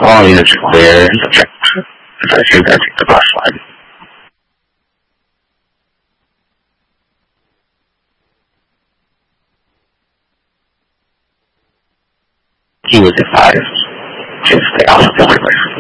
all units are clear. If I shoot, I take the bus line. He was advised to stay off of the highway.